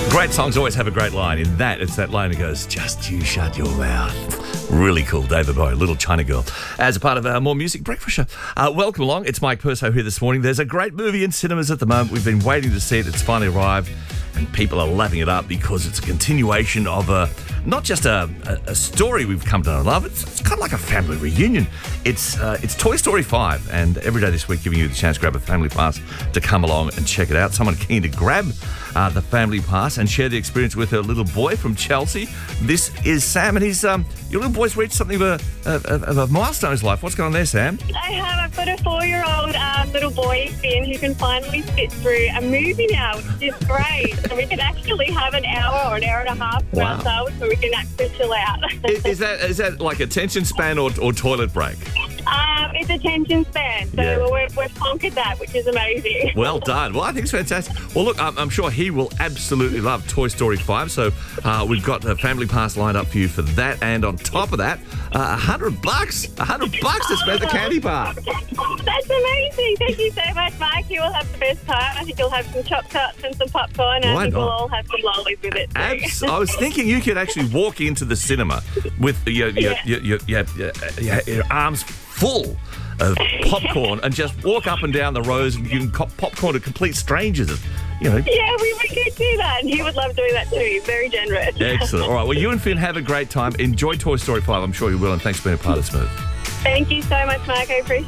Great songs always have a great line. In that, it's that line that goes, just you shut your mouth. Really cool. David Bowie, Little China Girl, as a part of our More Music Breakfast show. Welcome along. It's Mike Perso here this morning. There's a great movie in cinemas at the moment. We've been waiting to see it. It's finally arrived. And people are lapping it up because it's a continuation of not just a story we've come to love. It's kind of like a family reunion. It's Toy Story 5, and every day this week giving you the chance to grab a family pass to come along and check it out. Someone keen to grab the family pass and share the experience with her little boy from Chelsea. This is Sam, and he's your little boy's reached something of a milestone in his life. What's going on there, Sam? I've got a 4-year-old little boy, Finn, who can finally sit through a movie now, which is great. So we can actually have an hour or an hour and a half to ourselves so we can actually chill out. Is that like attention span or toilet break? It's attention span, so we've conquered that, which is amazing. Well done. Well, I think it's fantastic. Well, look, I'm sure he will absolutely love Toy Story 5, so we've got a family pass lined up for you for that, and on top of that, $100 to spend at the candy bar. That's amazing. Thank you so much, Mike. You will have the best time. I think you'll have some Chop-Tarts and some popcorn, and I think we'll all have some lollies with it too. I was thinking you could actually walk into the cinema with your arms full of popcorn and just walk up and down the rows and you can popcorn to complete strangers. You know. Yeah, we could do that. And he would love doing that too. He's very generous. Excellent. All right. Well, you and Finn have a great time. Enjoy Toy Story 5. I'm sure you will. And thanks for being a part of Smooth. Thank you so much, Mike. I appreciate it.